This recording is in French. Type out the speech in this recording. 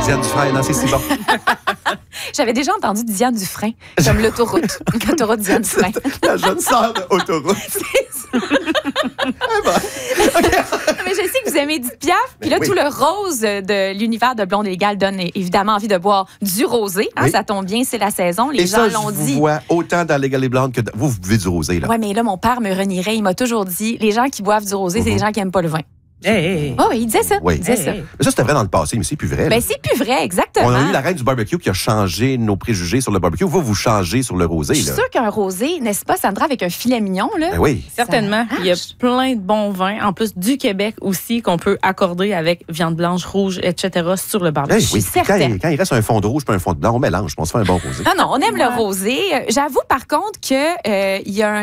Diane Dufresne, non, c'est si bon. J'avais déjà entendu Diane Dufresne, comme l'autoroute. L'autoroute Diane Dufresne. La jeune sœur d'autoroute. Mais je sais que vous aimez Edith Piaf. Puis là, Oui. tout le rose de l'univers de Blonde et Légale donne évidemment envie de boire du rosé. Hein, Oui. Ça tombe bien, c'est la saison. Les Et gens ça, l'ont je vous dit. vois autant dans Légal et Blonde que vous buvez du rosé, là. Oui, mais là, mon père me renierait. Il m'a toujours dit, les gens qui boivent du rosé, c'est les gens qui n'aiment pas le vin. Hey. Oh, il disait ça. Oui. Il disait ça. Hey. Mais ça, c'était vrai dans le passé, mais c'est plus vrai. là. Ben, c'est plus vrai, exactement. On a eu la reine du barbecue qui a changé nos préjugés sur le barbecue. Vous changez sur le rosé, Je suis là. sûre qu'un rosé, n'est-ce pas, Sandra, avec un filet mignon, là? Ben oui. Certainement. Ça Il y a marche. plein de bons vins, en plus du Québec aussi, qu'on peut accorder avec viande blanche, rouge, etc. sur le barbecue. Hey, oui. suis Puis quand, certaine. quand il reste un fond de rouge puis un fond de blanc, on mélange, puis on se fait un bon rosé. Non, on aime le rosé. J'avoue, par contre, que il y a un